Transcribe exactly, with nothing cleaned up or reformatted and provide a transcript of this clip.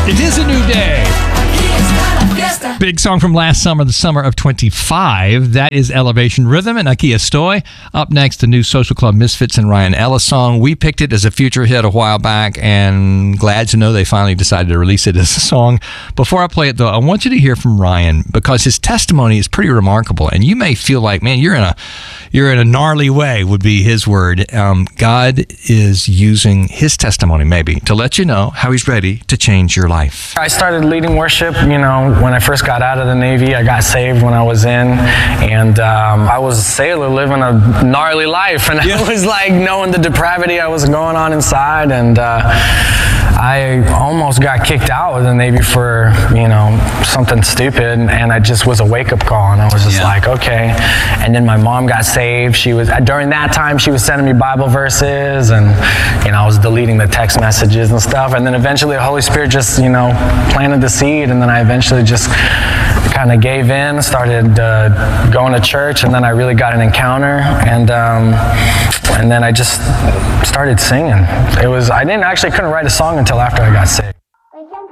It is a new day. Big song from last summer, the summer of twenty-five. That is Elevation Rhythm and Aquí Estoy. Up next, the new Social Club Misfits and Ryan Ellis song. We picked it as a future hit a while back, and glad to know they finally decided to release it as a song. Before I play it, though, I want you to hear from Ryan, because his testimony is pretty remarkable, and you may feel like, man, you're in a you're in a gnarly way, would be his word. Um, God is using his testimony, maybe, to let you know how he's ready to change your life. I started leading worship, you know, when I first got out of the Navy. I got saved when I was in, and um, I was a sailor living a gnarly life, and yeah. I was like knowing the depravity I was going on inside, and uh, I almost got kicked out of the Navy for, you know, something stupid, and I just was a wake-up call, and I was just yeah. like, okay. And then my mom got saved. She was, during that time, she was sending me Bible verses, and, you know, I was deleting the text messages and stuff, and then eventually the Holy Spirit just, you know, planted the seed, and then I eventually just kind of gave in, started uh, going to church, and then I really got an encounter, and um, and then I just started singing. It was, I didn't actually couldn't write a song until after I got sick.